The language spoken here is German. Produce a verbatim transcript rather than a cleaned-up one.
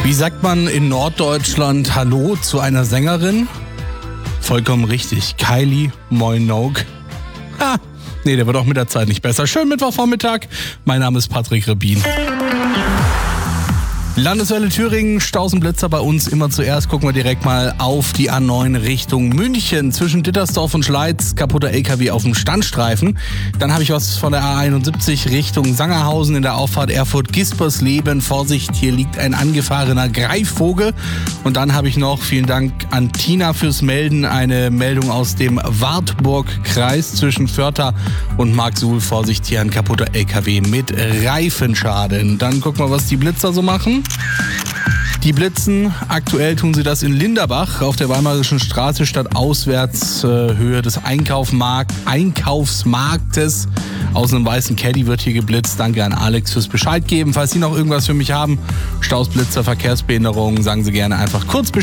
Wie sagt man in Norddeutschland Hallo zu einer Sängerin? Vollkommen richtig. Kylie Minogue. Ha, nee, der wird auch mit der Zeit nicht besser. Schönen Mittwochvormittag. Mein Name ist Patrick Rebin. Landeswelle Thüringen, Stausenblitzer bei uns. Immer zuerst gucken wir direkt mal auf die A neun Richtung München. Zwischen Dittersdorf und Schleiz, kaputter L K W auf dem Standstreifen. Dann habe ich was von der A einundsiebzig Richtung Sangerhausen in der Auffahrt Erfurt-Gispersleben. Vorsicht, hier liegt ein angefahrener Greifvogel. Und dann habe ich noch, vielen Dank an Tina fürs Melden, eine Meldung aus dem Wartburg-Kreis zwischen Vörther und Marksuhl. Vorsicht, hier ein kaputter L K W mit Reifenschaden. Dann gucken wir, was die Blitzer so machen. Die blitzen, aktuell tun sie das in Linderbach auf der Weimarischen Straße statt auswärts, äh, Höhe des Einkaufmarkt, Einkaufsmarktes. Aus einem weißen Caddy wird hier geblitzt. Danke an Alex fürs Bescheid geben. Falls Sie noch irgendwas für mich haben, Staus, Blitzer, Verkehrsbehinderungen, sagen Sie gerne einfach kurz Bescheid.